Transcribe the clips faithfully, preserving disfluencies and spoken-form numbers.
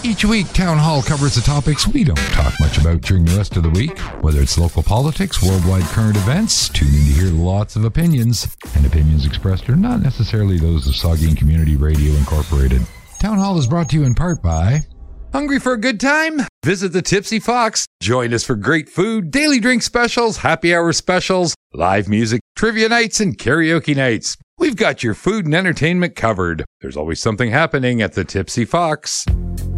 Each week, Town Hall covers the topics we don't talk much about during the rest of the week. Whether it's local politics, worldwide current events, tune in to hear lots of opinions. And opinions expressed are not necessarily those of Saugeen Community Radio Incorporated. Town Hall is brought to you in part by... Hungry for a good time? Visit the Tipsy Fox. Join us for great food, daily drink specials, happy hour specials, live music, trivia nights, and karaoke nights. We've got your food and entertainment covered. There's always something happening at the Tipsy Fox.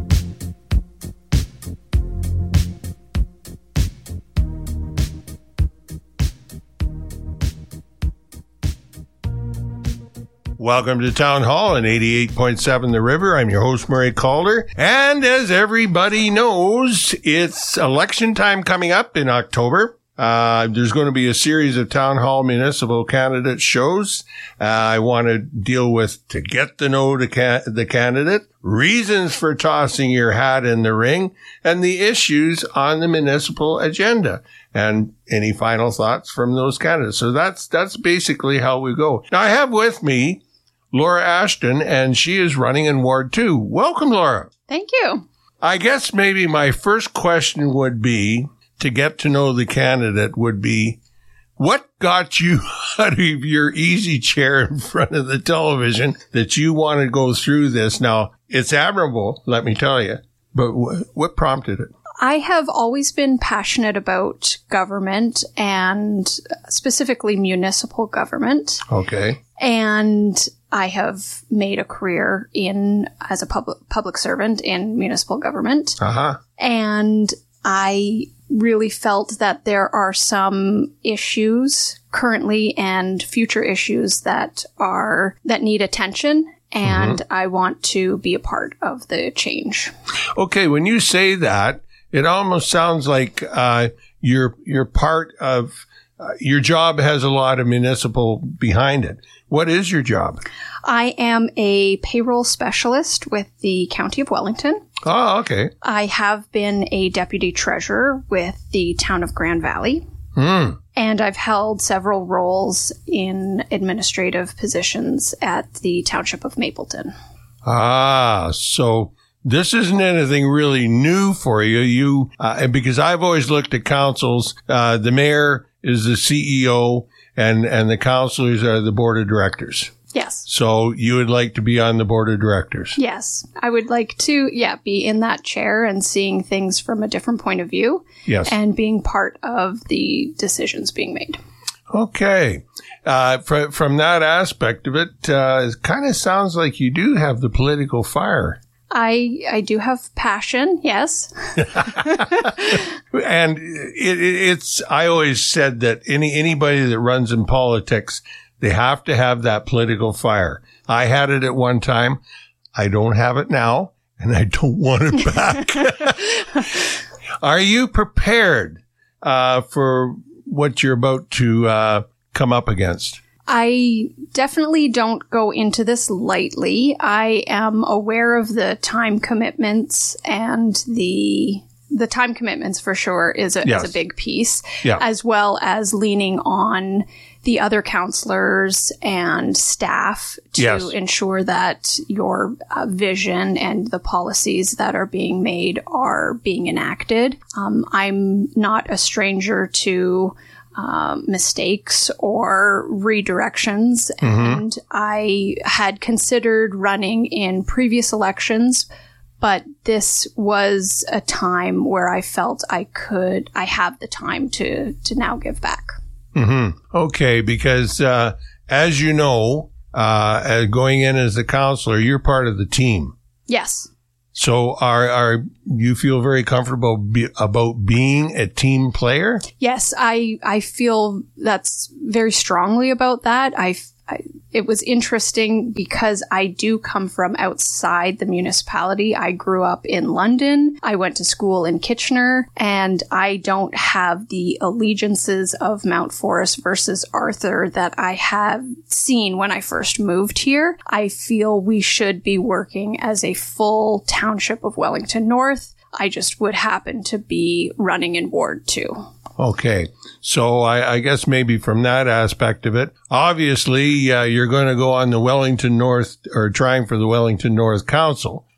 Welcome to Town Hall on eighty-eight point seven The River. I'm your host, Murray Calder. And as everybody knows, it's election time coming up in October. Uh, there's going to be a series of Town Hall municipal candidate shows. Uh, I want to deal with to get to know the, ca- the candidate, reasons for tossing your hat in the ring, and the issues on the municipal agenda. And any final thoughts from those candidates. So that's, that's basically how we go. Now I have with me Laura Ashton, and she is running in Ward two. Welcome, Laura. Thank you. I guess maybe my first question would be, to get to know the candidate, would be, what got you out of your easy chair in front of the television that you want to go through this? Now, it's admirable, let me tell you, but wh- what prompted it? I have always been passionate about government and specifically municipal government. Okay. And I have made a career in as a public public servant in municipal government. Uh-huh. And I really felt that there are some issues currently and future issues that are that need attention. And mm-hmm. I want to be a part of the change. Okay, when you say that, it almost sounds like uh, you're you're part of uh, your job has a lot of municipal behind it. What is your job? I am a payroll specialist with the County of Wellington. Oh, okay. I have been a deputy treasurer with the town of Grand Valley. Hmm. And I've held several roles in administrative positions at the township of Mapleton. Ah, so this isn't anything really new for you. You, uh, because I've always looked at councils, uh, the mayor is the C E O and, and the councilors are the board of directors. Yes. So you would like to be on the board of directors? Yes. I would like to, yeah, be in that chair and seeing things from a different point of view. Yes. And being part of the decisions being made. Okay. Uh, fr- from that aspect of it, uh, it kind of sounds like you do have the political fire. I I do have passion, yes. And it, it, it's, I always said that any anybody that runs in politics, they have to have that political fire. I had it at one time. I don't have it now, and I don't want it back. Are you prepared uh, for what you're about to uh, come up against? I definitely don't go into this lightly. I am aware of the time commitments and the the time commitments for sure is a, yes. is a big piece, yeah. as well as leaning on the other counselors and staff to yes. ensure that your uh, vision and the policies that are being made are being enacted. Um, I'm not a stranger to Um, mistakes or redirections. Mm-hmm. And I had considered running in previous elections, but this was a time where I felt I could, I have the time to, to now give back. Mm-hmm. Okay, because uh, as you know, uh, going in as a counselor, you're part of the team. Yes. So are are you feel very comfortable be, about being a team player? Yes, I I feel that's very strongly about that. I, I it was interesting because I do come from outside the municipality. I grew up in London. I went to school in Kitchener, and I don't have the allegiances of Mount Forest versus Arthur that I have seen when I first moved here. I feel we should be working as a full township of Wellington North. I just would happen to be running in Ward two. Okay. So I, I guess maybe from that aspect of it, obviously uh, you're going to go on the Wellington North or trying for the Wellington North Council.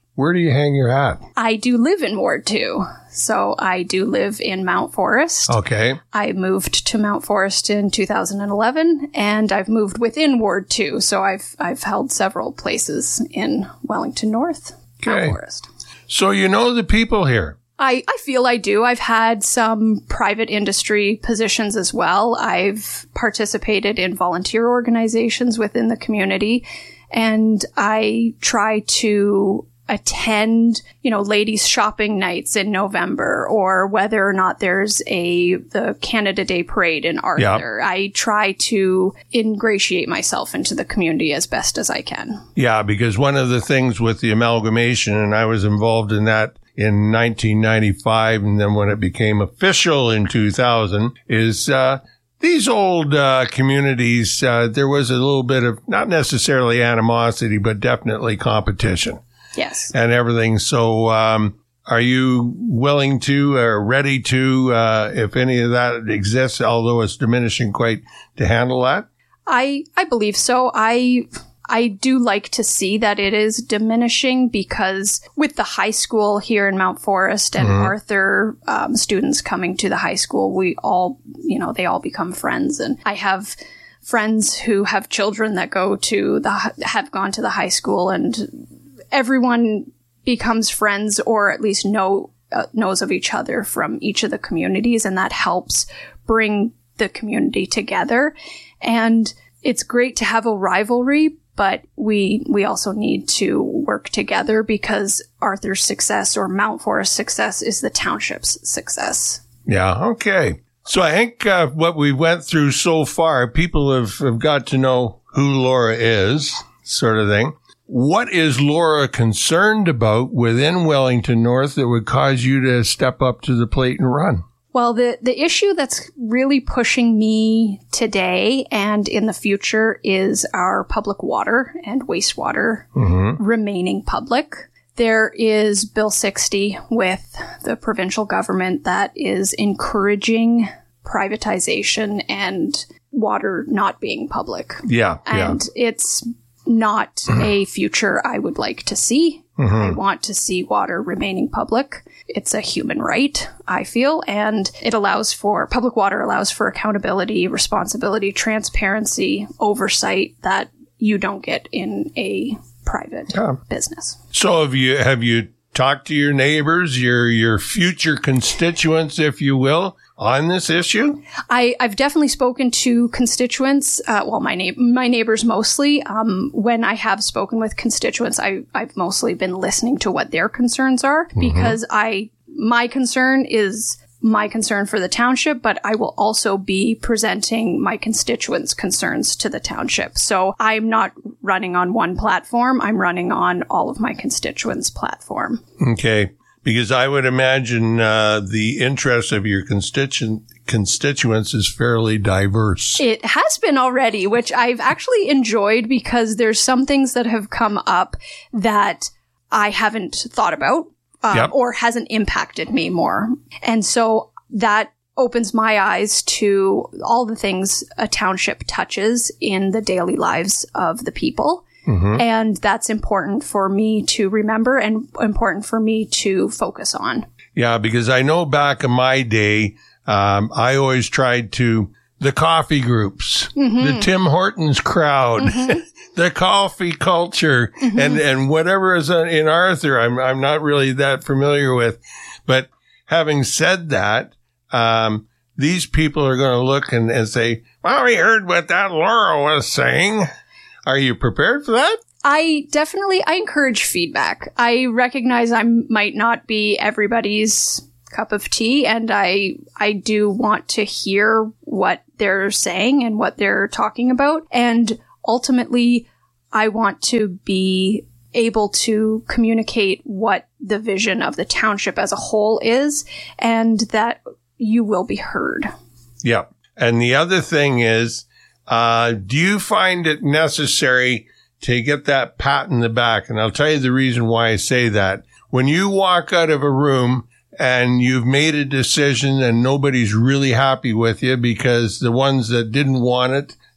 where do you hang your hat? I do live in Ward two. So I do live in Mount Forest. Okay. I moved to Mount Forest in two thousand eleven, and I've moved within Ward two. So I've I've held several places in Wellington North, Okay. Mount Forest. So you know the people here. I, I feel I do. I've had some private industry positions as well. I've participated in volunteer organizations within the community, and I try to attend, you know, ladies shopping nights in November, or whether or not there's a the Canada Day parade in Arthur. Yep. I try to ingratiate myself into the community as best as I can. Yeah, because one of the things with the amalgamation, and I was involved in that in nineteen ninety-five, and then when it became official in two thousand, is uh, these old uh, communities, uh, there was a little bit of, not necessarily animosity, but definitely competition. Yes. And everything. So um, are you willing to or ready to, uh, if any of that exists, although it's diminishing quite, to handle that? I I believe so. I I do like to see that it is diminishing, because with the high school here in Mount Forest and Mm-hmm. Arthur, um, students coming to the high school, we all, you know, they all become friends. And I have friends who have children that go to the, have gone to the high school, and everyone becomes friends, or at least know, uh, knows of each other from each of the communities. And that helps bring the community together. And it's great to have a rivalry, but we we also need to work together, because Arthur's success or Mount Forest's success is the township's success. Yeah, okay. So I think uh, what we went through so far, people have, have got to know who Laura is, sort of thing. What is Laura concerned about within Wellington North that would cause you to step up to the plate and run? Well, the, the issue that's really pushing me today and in the future is our public water and wastewater Mm-hmm. remaining public. There is Bill sixty with the provincial government that is encouraging privatization and water not being public. Yeah, And it's not a future I would like to see. Mm-hmm. I want to see water remaining public. It's a human right, I feel, and it allows for, public water allows for accountability, responsibility, transparency, oversight that you don't get in a private Yeah. business. So have you have you talked to your neighbors, your your future constituents, if you will, on this issue? I, I've definitely spoken to constituents, uh, well, my na- my neighbors mostly. Um, when I have spoken with constituents, I, I've mostly been listening to what their concerns are, because I, my concern is my concern for the township, but I will also be presenting my constituents' concerns to the township. So I'm not running on one platform. I'm running on all of my constituents' platform. Okay. Because I would imagine uh, the interest of your constituent constituents is fairly diverse. It has been already, which I've actually enjoyed, because there's some things that have come up that I haven't thought about um, Yep. or hasn't impacted me more. And so that opens my eyes to all the things a township touches in the daily lives of the people. Mm-hmm. And that's important for me to remember and important for me to focus on. Yeah, because I know back in my day, um, I always tried to, the coffee groups, Mm-hmm. the Tim Hortons crowd, the coffee culture, Mm-hmm. and, and whatever is in Arthur, I'm, I'm not really that familiar with. But having said that, um, these people are going to look and, and say, well, we heard what that Laura was saying. Are you prepared for that? I definitely, I encourage feedback. I recognize I might not be everybody's cup of tea, and I, I do want to hear what they're saying and what they're talking about. And ultimately, I want to be able to communicate what the vision of the township as a whole is, and that you will be heard. Yeah. And the other thing is, Uh, do you find it necessary to get that pat in the back? And I'll tell you the reason why I say that. When you walk out of a room and you've made a decision and nobody's really happy with you because the ones that didn't want it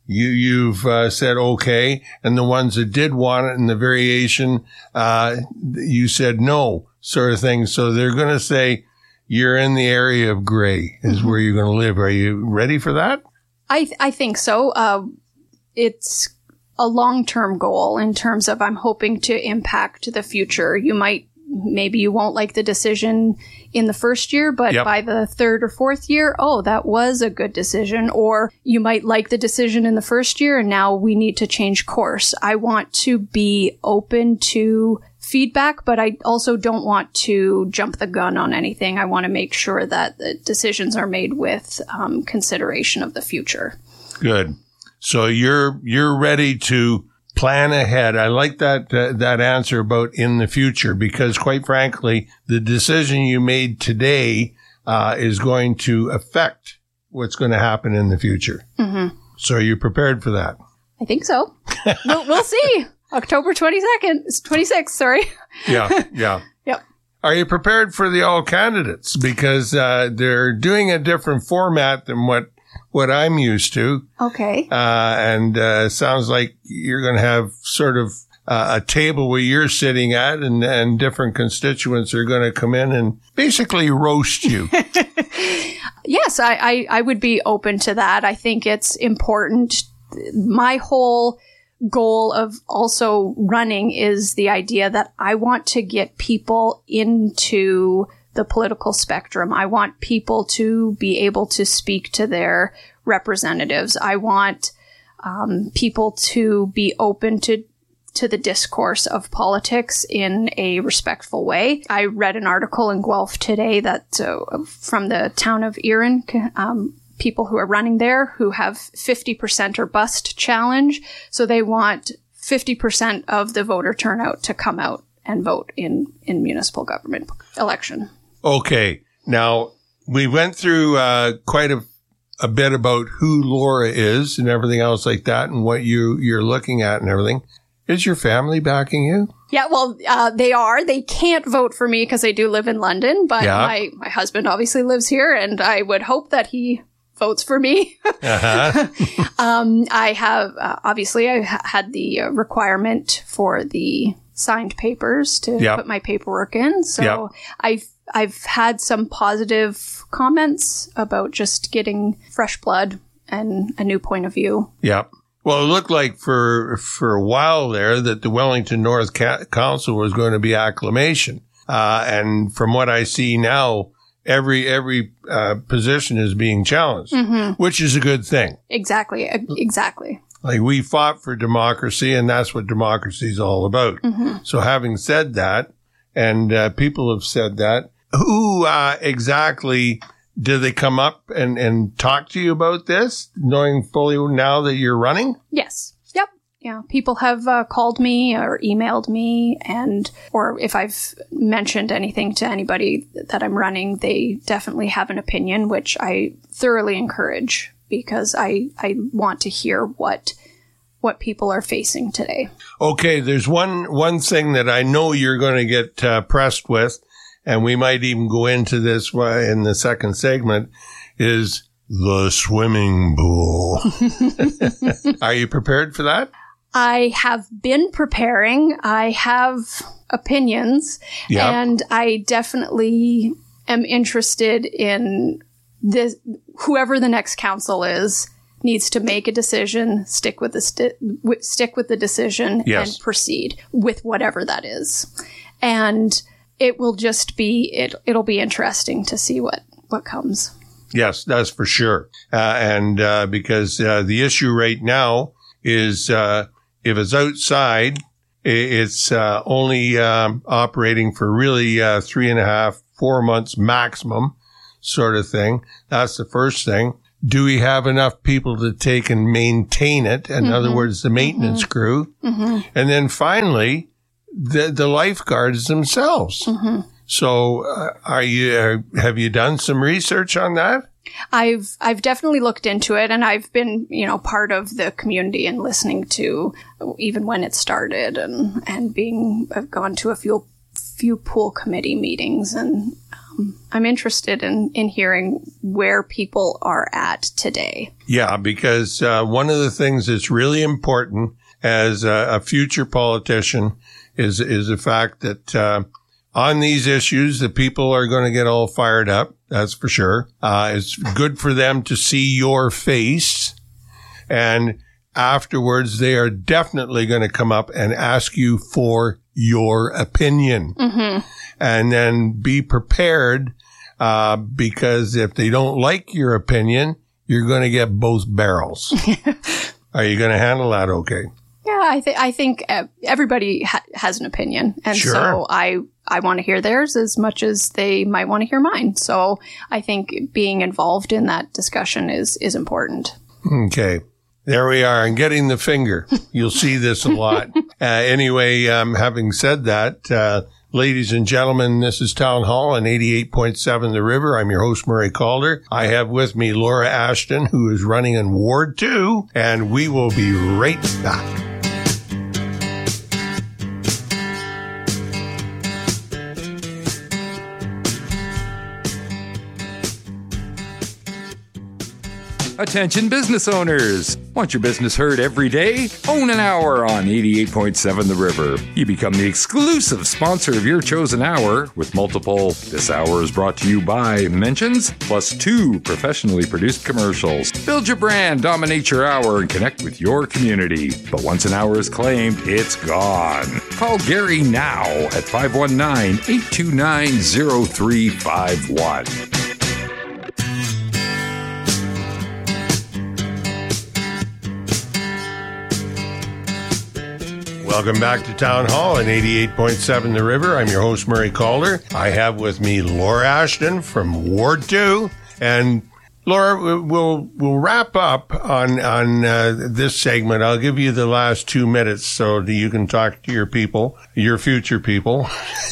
you, you've uh, said okay, and the ones that did want it and the variation, uh, you said no, sort of thing. So they're going to say you're in the area of gray is mm-hmm. where you're going to live. Are you ready for that? I th- I think so. Uh, it's a long-term goal in terms of I'm hoping to impact the future. You might, maybe you won't like the decision in the first year, but yep. by the third or fourth year, oh, that was a good decision. Or you might like the decision in the first year and now we need to change course. I want to be open to feedback, but I also don't want to jump the gun on anything. I want to make sure that the decisions are made with um, consideration of the future. Good. So you're you're ready to plan ahead. I like that uh, that answer about in the future, because quite frankly, the decision you made today uh, is going to affect what's going to happen in the future. Mm-hmm. So are you prepared for that? I think so. we'll, we'll see. October twenty-second, twenty-sixth, sorry. Yeah, yeah. Yep. Are you prepared for the all candidates? Because uh, they're doing a different format than what what I'm used to. Okay. Uh, and uh, sounds like you're going to have sort of uh, a table where you're sitting at, and, and different constituents are going to come in and basically roast you. Yes, I, I, I would be open to that. I think it's important. My whole goal of also running is the idea that I want to get people into the political spectrum. I want people to be able to speak to their representatives. I want um, people to be open to to the discourse of politics in a respectful way. I read an article in Guelph today that uh, from the town of Erin, um, people who are running there who have fifty percent or bust challenge. So they want fifty percent of the voter turnout to come out and vote in, in municipal government election. Okay. Now, we went through uh, quite a, a bit about who Laura is and everything else like that, and what you, you're looking at and everything. Is your family backing you? Yeah, well, uh, they are. They can't vote for me because I do live in London, but yeah. my, my husband obviously lives here, and I would hope that he votes for me. uh-huh. um, I have, uh, obviously, I ha- had the uh, requirement for the signed papers to yep. put my paperwork in. So yep. I've I've had some positive comments about just getting fresh blood and a new point of view. Yeah. Well, it looked like for for a while there that the Wellington North Ca- Council was going to be acclamation. Uh, and from what I see now, every every uh, position is being challenged, mm-hmm. which is a good thing. Exactly. Exactly. Like, we fought for democracy, and that's what democracy is all about. Mm-hmm. So having said that, and uh, people have said that, who uh, exactly did they come up and, and talk to you about this, knowing fully now that you're running? Yes. Yep. Yeah. People have uh, called me or emailed me, and or if I've mentioned anything to anybody that I'm running, they definitely have an opinion, which I thoroughly encourage, because I, I want to hear what what people are facing today. Okay, there's one one thing that I know you're going to get uh, pressed with, and we might even go into this in the second segment, is the swimming pool. Are you prepared for that? I have been preparing. I have opinions, yep. and I definitely am interested in this. Whoever the next council is needs to make a decision, stick with the sti- w- stick with the decision, yes. and proceed with whatever that is. And it will just be it. It'll be interesting to see what what comes. Yes, that's for sure. Uh, and uh, because uh, the issue right now is uh, if it's outside, it's uh, only um, operating for really uh, three and a half, four months maximum, sort of thing. That's the first thing. Do we have enough people to take and maintain it? In mm-hmm. other words, the maintenance mm-hmm. crew. Mm-hmm. And then finally, the the lifeguards themselves. Mm-hmm. So, uh, are you uh, have you done some research on that? I've I've definitely looked into it, and I've been, you know, part of the community and listening to even when it started, and and being I've gone to a few few pool committee meetings, and um, I'm interested in, in hearing where people are at today. Yeah, because uh, one of the things that's really important as a, a future politician is is the fact that uh, on these issues, the people are going to get all fired up. That's for sure. Uh, it's good for them to see your face, and afterwards, they are definitely going to come up and ask you for your opinion. Mm-hmm. And then be prepared, uh, because if they don't like your opinion, you're going to get both barrels. Are you going to handle that okay? Yeah, I, th- I think everybody ha- has an opinion. And Sure. so I, I want to hear theirs as much as they might want to hear mine. So I think being involved in that discussion is, is important. Okay. There we are. And getting the finger. You'll see this a lot. Uh, anyway, um, having said that, uh, ladies and gentlemen, this is Town Hall on eighty-eight point seven The River. I'm your host, Murray Calder. I have with me Laura Ashton, who is running in Ward two, and we will be right back. Attention business owners! Want your business heard every day? Own an hour on eighty-eight point seven The River. You become the exclusive sponsor of your chosen hour with multiple "This hour is brought to you by" mentions, plus two professionally produced commercials. Build your brand, dominate your hour, and connect with your community. But once an hour is claimed, it's gone. Call Gary now at five one nine, eight two nine, zero three five one. Welcome back to Town Hall on eighty-eight point seven The River. I'm your host, Murray Calder. I have with me Laura Ashton from Ward two. And Laura, we'll we'll wrap up on on uh, this segment. I'll give you the last two minutes so that you can talk to your people, your future people.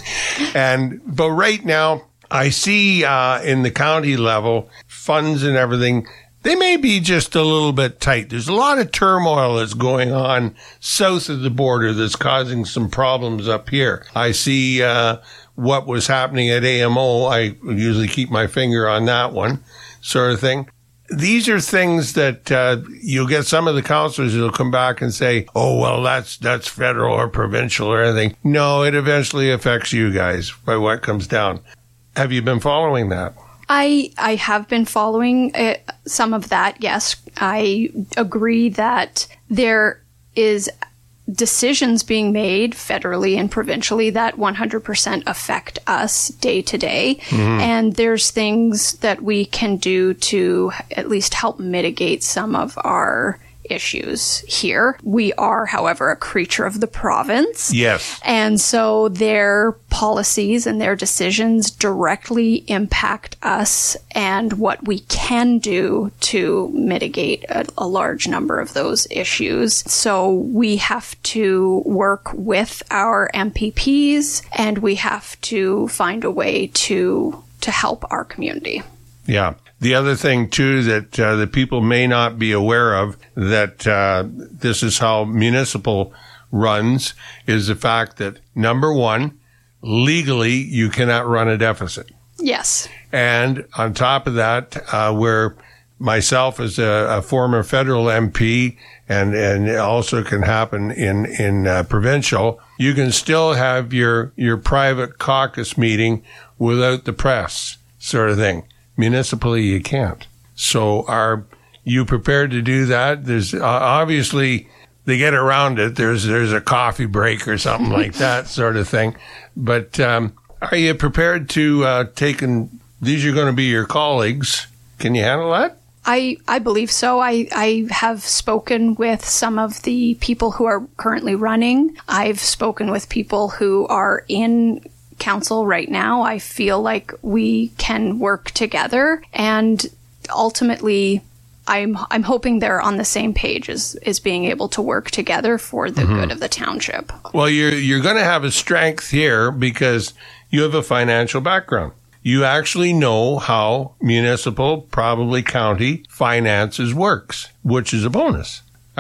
and but right now, I see uh, in the county level funds and everything. They may be just a little bit tight. There's a lot of turmoil that's going on south of the border that's causing some problems up here. I see uh, what was happening at A M O. I usually keep my finger on that one, sort of thing. These are things that uh, you'll get some of the councillors who'll come back and say, oh, well, that's that's federal or provincial or anything. No, it eventually affects you guys by what comes down. Have you been following that? I I have been following uh, some of that, yes. I agree that there is decisions being made federally and provincially that one hundred percent affect us day to day. Mm-hmm. And there's things that we can do to at least help mitigate some of our issues here. We are, however, a creature of the province. Yes. And so their policies and their decisions directly impact us and what we can do to mitigate a, a large number of those issues. So we have to work with our M P Ps and we have to find a way to to help our community. Yeah. The other thing, too, that uh, the people may not be aware of, that uh, this is how municipal runs, is the fact that, number one, legally, you cannot run a deficit. Yes. And on top of that, uh, where myself as a, a former federal M P, and, and it also can happen in, in uh, provincial, you can still have your, your private caucus meeting without the press, sort of thing. Municipally, you can't. So are you prepared to do that? There's uh, obviously they get around it. There's there's a coffee break or something like that sort of thing. But um, are you prepared to uh, take and these are going to be your colleagues? Can you handle that? I, I believe so. I, I have spoken with some of the people who are currently running. I've spoken with people who are in council right now. I feel like we can work together, and ultimately I'm I'm hoping they're on the same page as, as being able to work together for the mm-hmm. good of the township. Well, you're you're going to have a strength here because you have a financial background. You actually know how municipal, probably county finances works, which is a bonus.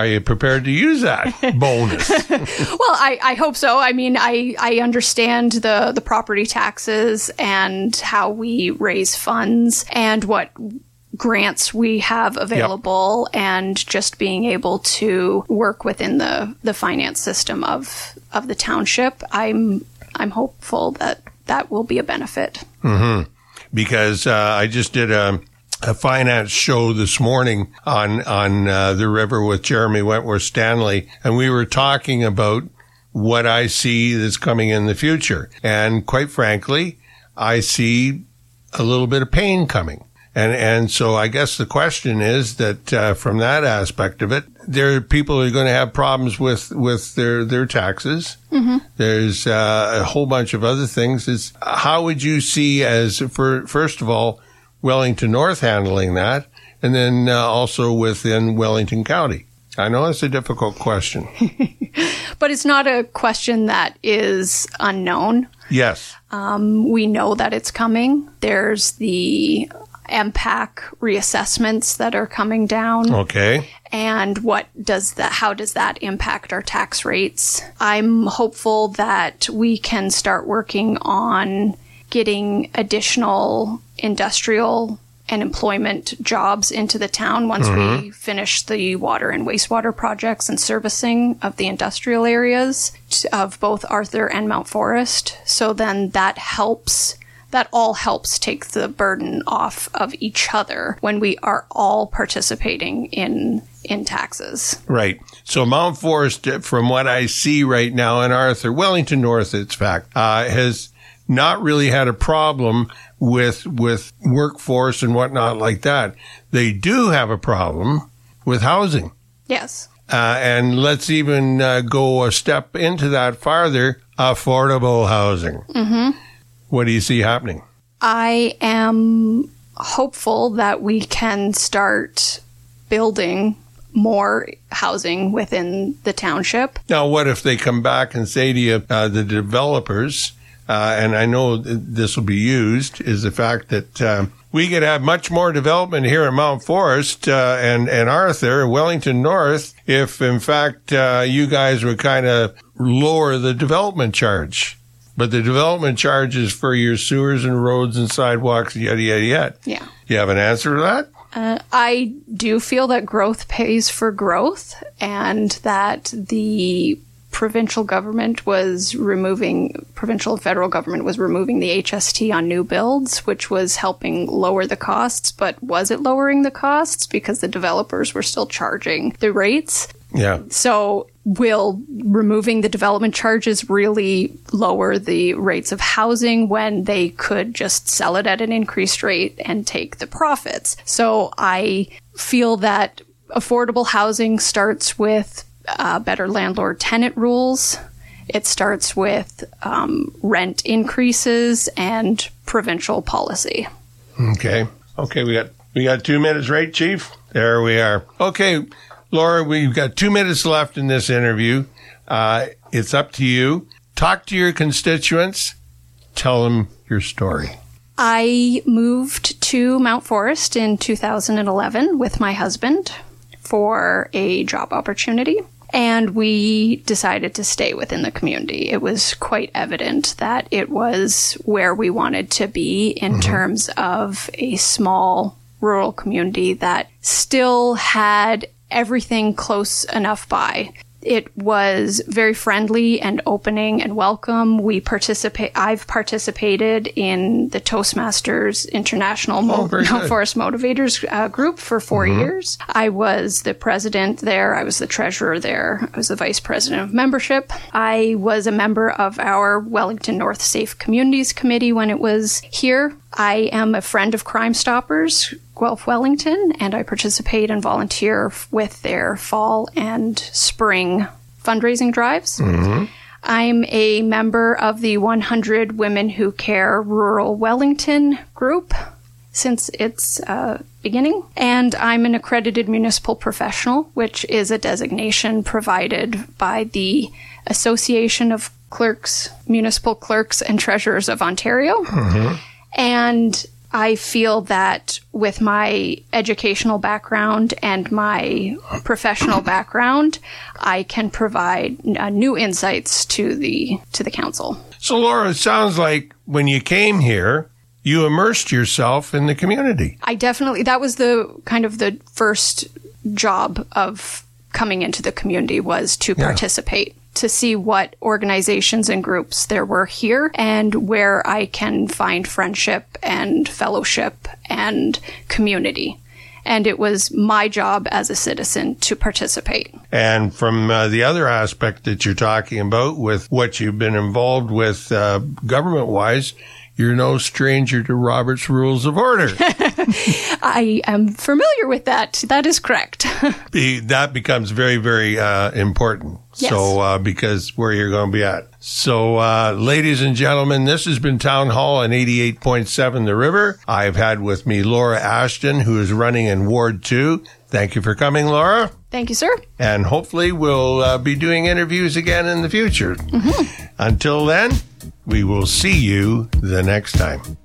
Are you prepared to use that bonus? Well, I, I hope so. I mean, I, I understand the, the property taxes and how we raise funds and what grants we have available, yep. and just being able to work within the, the finance system of of the township. I'm I'm hopeful that that will be a benefit. Mm-hmm. Because uh, I just did a, a finance show this morning on on uh, the river with Jeremy Wentworth Stanley, and we were talking about what I see that's coming in the future. And quite frankly, I see a little bit of pain coming. And and so I guess the question is that uh, from that aspect of it, there are people who are going to have problems with, with their, their taxes. Mm-hmm. There's uh, a whole bunch of other things. It's, how would you see as, for first of all, Wellington North handling that, and then uh, also within Wellington County? I know it's a difficult question. But it's not a question that is unknown. Yes. Um, we know that it's coming. There's the M PAC reassessments that are coming down. Okay. And what does that, how does that impact our tax rates? I'm hopeful that we can start working on getting additional industrial and employment jobs into the town once mm-hmm. we finish the water and wastewater projects and servicing of the industrial areas of both Arthur and Mount Forest. So then that helps That all helps take the burden off of each other when we are all participating in in taxes. Right. So Mount Forest, from what I see right now in Arthur, Wellington North, in fact, uh, has not really had a problem with with workforce and whatnot like that. They do have a problem with housing. Yes. Uh, and let's even uh, go a step into that farther, affordable housing. Mm-hmm. What do you see happening? I am hopeful that we can start building more housing within the township. Now, what if they come back and say to you, uh, the developers, uh, and I know th- this will be used, is the fact that uh, we could have much more development here in Mount Forest uh, and, and Arthur, Wellington North, if, in fact, uh, you guys would kind of lower the development charge. But the development charge is for your sewers and roads and sidewalks, yada, yada, yada. Yeah. You have an answer to that? Uh, I do feel that growth pays for growth, and that the provincial government was removing, provincial and federal government was removing the H S T on new builds, which was helping lower the costs. But was it lowering the costs? Because the developers were still charging the rates. Yeah. So will removing the development charges really lower the rates of housing when they could just sell it at an increased rate and take the profits? So I feel that affordable housing starts with uh, better landlord-tenant rules. It starts with um, rent increases and provincial policy. Okay. Okay, we got we got two minutes, right, Chief? There we are. Okay, Laura, we've got two minutes left in this interview. Uh, it's up to you. Talk to your constituents. Tell them your story. I moved to Mount Forest in two thousand eleven with my husband for a job opportunity, and we decided to stay within the community. It was quite evident that it was where we wanted to be in mm-hmm. terms of a small rural community that still had everything close enough by. It was very friendly and opening and welcome. We participate. I've participated in the Toastmasters International Mo- oh, Mount Forest Motivators uh, group for four mm-hmm. years. I was the president there. I was the treasurer there. I was the vice president of membership. I was a member of our Wellington North Safe Communities Committee when it was here. I am a friend of Crime Stoppers Guelph Wellington, and I participate and volunteer with their fall and spring fundraising drives. Mm-hmm. I'm a member of the one hundred Women Who Care Rural Wellington group since its uh, beginning, and I'm an accredited municipal professional, which is a designation provided by the Association of Clerks, Municipal Clerks and Treasurers of Ontario. Mm-hmm. And I feel that with my educational background and my professional background, I can provide uh, new insights to the to the council. So, Laura, it sounds like when you came here, you immersed yourself in the community. I definitely, that was the kind of the first job of coming into the community, was to yeah. participate, to see what organizations and groups there were here and where I can find friendship and fellowship and community. And it was my job as a citizen to participate. And from uh, the other aspect that you're talking about with what you've been involved with uh, government-wise, you're no stranger to Robert's Rules of Order. I am familiar with that. That is correct. That becomes very, very uh, important. Yes. So, uh, because where you're going to be at. So, uh, ladies and gentlemen, this has been Town Hall on eighty-eight point seven The River. I've had with me Laura Ashton, who is running in Ward two. Thank you for coming, Laura. Thank you, sir. And hopefully we'll uh, be doing interviews again in the future. Mm-hmm. Until then, we will see you the next time.